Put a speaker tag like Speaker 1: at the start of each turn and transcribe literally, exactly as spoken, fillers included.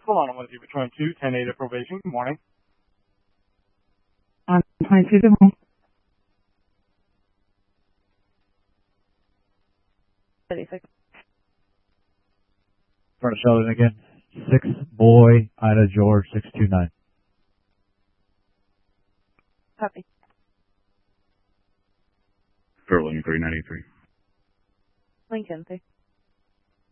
Speaker 1: Hold on, I'm with you between two, ten eight of probation. Good morning.
Speaker 2: On twenty-two to home.
Speaker 3: thirty-six.
Speaker 4: Front of Sheldon again. Six boy, Ida George, six two nine.
Speaker 3: Copy.
Speaker 5: Sterling three ninety-three.
Speaker 3: Lincoln, three.